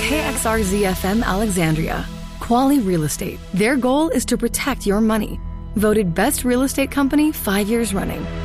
KXRZ-FM Alexandria. Quali Real Estate. Their goal is to protect your money. Voted Best Real Estate Company 5 years running.